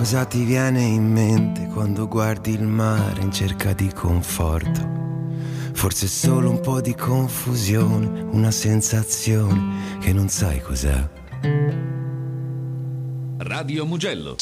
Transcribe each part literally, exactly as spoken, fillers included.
Cosa ti viene in mente quando guardi il mare in cerca di conforto? Forse solo un po' di confusione, una sensazione che non sai cos'è. Radio Mugello.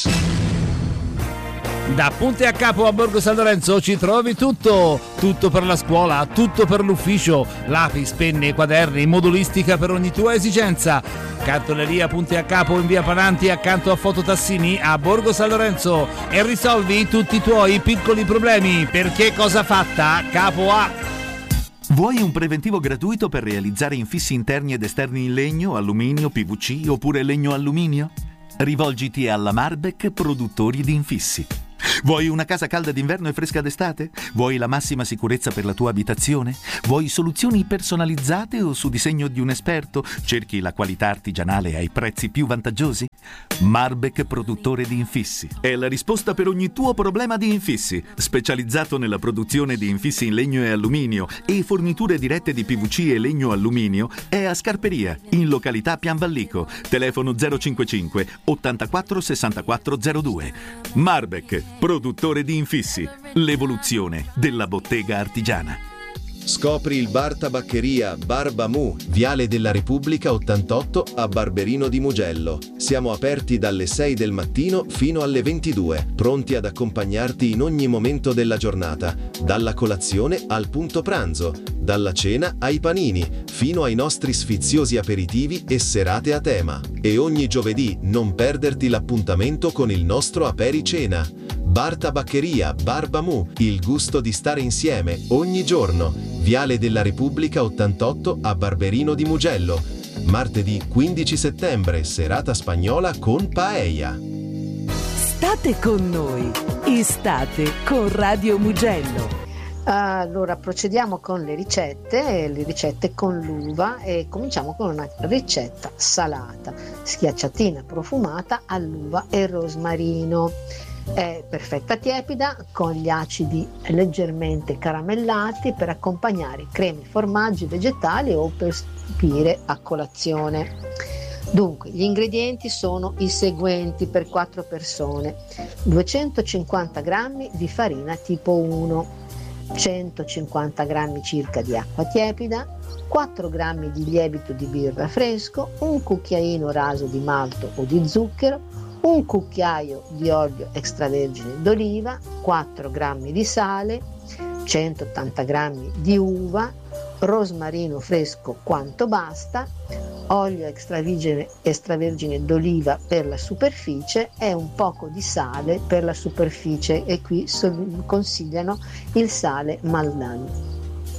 Da Ponte a Capo a Borgo San Lorenzo ci trovi tutto, tutto per la scuola, tutto per l'ufficio, lapis, penne, quaderni, modulistica per ogni tua esigenza. Cartoleria Ponte a Capo in via Pananti accanto a Fototassini a Borgo San Lorenzo e risolvi tutti i tuoi piccoli problemi, perché cosa fatta? Capo A. Vuoi un preventivo gratuito per realizzare infissi interni ed esterni in legno, alluminio, P V C oppure legno-alluminio? Rivolgiti alla Marbek Produttori di Infissi. Vuoi una casa calda d'inverno e fresca d'estate? Vuoi la massima sicurezza per la tua abitazione? Vuoi soluzioni personalizzate o su disegno di un esperto? Cerchi la qualità artigianale ai prezzi più vantaggiosi? Marbek Produttore di Infissi è la risposta per ogni tuo problema di infissi, specializzato nella produzione di infissi in legno e alluminio e forniture dirette di P V C e legno alluminio. È a Scarperia, in località Pianvallico, telefono zero cinquantacinque ottantaquattro sessantaquattro zero due. Marbek Produttore di Infissi, l'evoluzione della bottega artigiana. Scopri il bar tabaccheria Barba Mu, Viale della Repubblica ottantotto a Barberino di Mugello. Siamo aperti dalle sei del mattino fino alle ventidue, pronti ad accompagnarti in ogni momento della giornata, dalla colazione al punto pranzo, dalla cena ai panini, fino ai nostri sfiziosi aperitivi e serate a tema. E ogni giovedì non perderti l'appuntamento con il nostro apericena. Bar Tabaccheria Barba Mu, il gusto di stare insieme ogni giorno. Viale della Repubblica ottantotto a Barberino di Mugello. Martedì quindici settembre, serata spagnola con paella. State con noi, estate con Radio Mugello. Allora procediamo con le ricette, le ricette con l'uva e cominciamo con una ricetta salata, schiacciatina profumata all'uva e rosmarino. È perfetta tiepida con gli acidi leggermente caramellati per accompagnare cremi, formaggi vegetali o per stupire a colazione. Dunque, gli ingredienti sono i seguenti per quattro persone: duecentocinquanta grammi di farina tipo uno, centocinquanta grammi circa di acqua tiepida, quattro grammi di lievito di birra fresco, un cucchiaino raso di malto o di zucchero, un cucchiaio di olio extravergine d'oliva, quattro grammi di sale, centottanta grammi di uva, rosmarino fresco quanto basta, olio extravergine, extravergine d'oliva per la superficie e un poco di sale per la superficie, e qui consigliano il sale Maldani.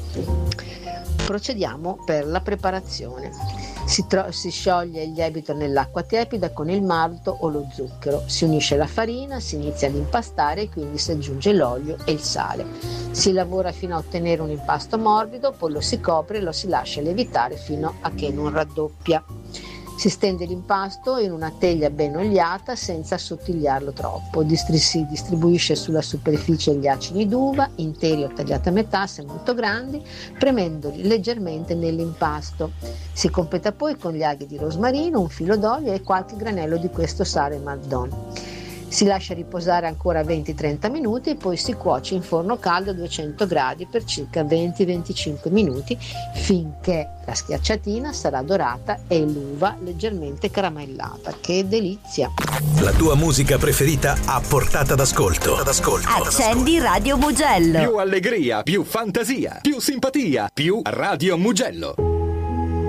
Procediamo per la preparazione. Si, tro- si scioglie il lievito nell'acqua tiepida con il malto o lo zucchero, si unisce la farina, si inizia ad impastare e quindi si aggiunge l'olio e il sale. Si lavora fino a ottenere un impasto morbido, poi lo si copre e lo si lascia lievitare fino a che non raddoppia. Si stende l'impasto in una teglia ben oliata senza assottigliarlo troppo. Distri- si distribuisce sulla superficie gli acini d'uva, interi o tagliati a metà se molto grandi, premendoli leggermente nell'impasto. Si completa poi con gli aghi di rosmarino, un filo d'olio e qualche granello di questo sale Maldon. Si lascia riposare ancora venti trenta minuti e poi si cuoce in forno caldo a duecento gradi per circa venti venticinque minuti finché la schiacciatina sarà dorata e l'uva leggermente caramellata. Che delizia! La tua musica preferita a portata d'ascolto. d'ascolto. Accendi Radio Mugello. Più allegria, più fantasia, più simpatia, più Radio Mugello.